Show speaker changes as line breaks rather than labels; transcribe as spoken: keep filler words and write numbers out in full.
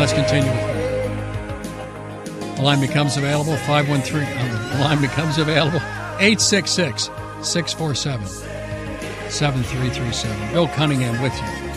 let's continue with more. The line becomes available, five one three. Uh, the line becomes available, eight six six, six four seven, seven three three seven. Bill Cunningham with you.